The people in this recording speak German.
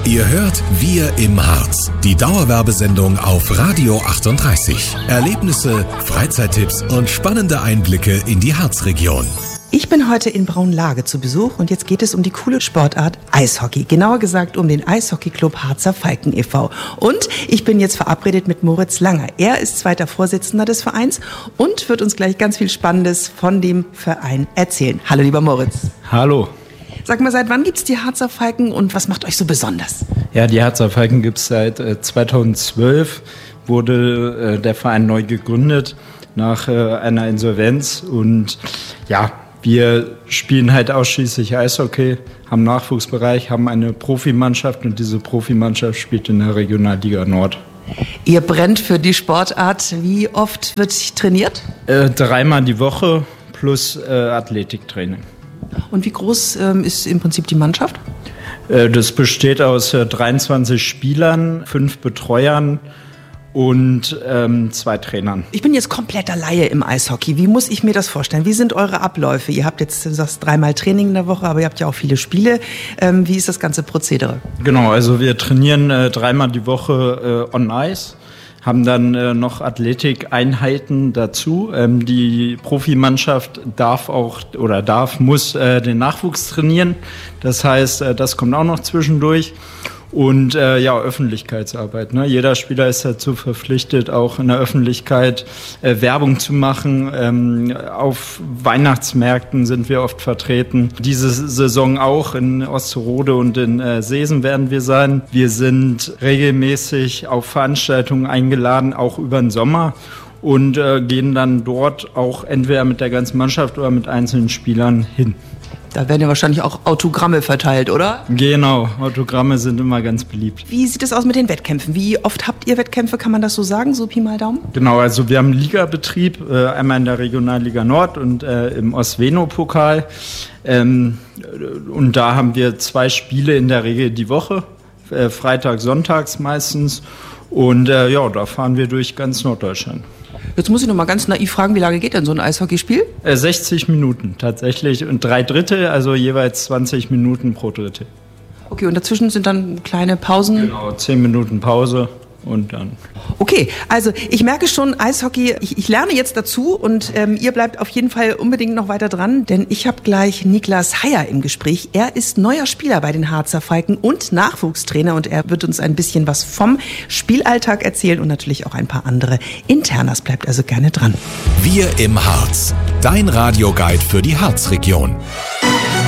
Ihr hört Wir im Harz, die Dauerwerbesendung auf Radio 38. Erlebnisse, Freizeittipps und spannende Einblicke in die Harzregion. Ich bin heute in Braunlage zu Besuch und jetzt geht es um die coole Sportart Eishockey. Genauer gesagt um den Eishockeyclub Harzer Falken e.V. Und ich bin jetzt verabredet mit Moritz Langer. Er ist zweiter Vorsitzender des Vereins und wird uns gleich ganz viel Spannendes von dem Verein erzählen. Hallo lieber Moritz. Hallo. Sag mal, seit wann gibt es die Harzer Falken und was macht euch so besonders? Ja, die Harzer Falken gibt es seit 2012, wurde der Verein neu gegründet nach einer Insolvenz und ja, wir spielen halt ausschließlich Eishockey, haben Nachwuchsbereich, haben eine Profimannschaft und diese Profimannschaft spielt in der Regionalliga Nord. Ihr brennt für die Sportart. Wie oft wird trainiert? 3-mal die Woche plus Athletiktraining. Und wie groß ist im Prinzip die Mannschaft? Das besteht aus 23 Spielern, 5 Betreuern und 2 Trainern. Ich bin jetzt kompletter Laie im Eishockey. Wie muss ich mir das vorstellen? Wie sind eure Abläufe? Ihr habt jetzt, du sagst, 3-mal Training in der Woche, aber ihr habt ja auch viele Spiele. Wie ist das ganze Prozedere? Genau, also wir trainieren 3-mal die Woche on Ice, haben dann noch Athletikeinheiten dazu. Die Profimannschaft muss den Nachwuchs trainieren. Das heißt, das kommt auch noch zwischendurch. Und Öffentlichkeitsarbeit. Ne? Jeder Spieler ist dazu verpflichtet, auch in der Öffentlichkeit Werbung zu machen. Auf Weihnachtsmärkten sind wir oft vertreten. Diese Saison auch in Osterode und in Seesen werden wir sein. Wir sind regelmäßig auf Veranstaltungen eingeladen, auch über den Sommer. Und gehen dann dort auch entweder mit der ganzen Mannschaft oder mit einzelnen Spielern hin. Da werden ja wahrscheinlich auch Autogramme verteilt, oder? Genau, Autogramme sind immer ganz beliebt. Wie sieht es aus mit den Wettkämpfen? Wie oft habt ihr Wettkämpfe, kann man das so sagen, so Pi mal Daumen? Genau, also wir haben einen Ligabetrieb, einmal in der Regionalliga Nord und im Osweno-Pokal. Und da haben wir 2 Spiele in der Regel die Woche, Freitag, Sonntags meistens. Und da fahren wir durch ganz Norddeutschland. Jetzt muss ich noch mal ganz naiv fragen, wie lange geht denn so ein Eishockeyspiel? 60 Minuten tatsächlich und 3 Drittel, also jeweils 20 Minuten pro Drittel. Okay, und dazwischen sind dann kleine Pausen? Genau, 10 Minuten Pause und dann. Okay, also ich merke schon, Eishockey, ich lerne jetzt dazu und ihr bleibt auf jeden Fall unbedingt noch weiter dran, denn ich habe gleich Niklas Heyer im Gespräch. Er ist neuer Spieler bei den Harzer Falken und Nachwuchstrainer und er wird uns ein bisschen was vom Spielalltag erzählen und natürlich auch ein paar andere Internas. Bleibt also gerne dran. Wir im Harz, dein Radioguide für die Harzregion.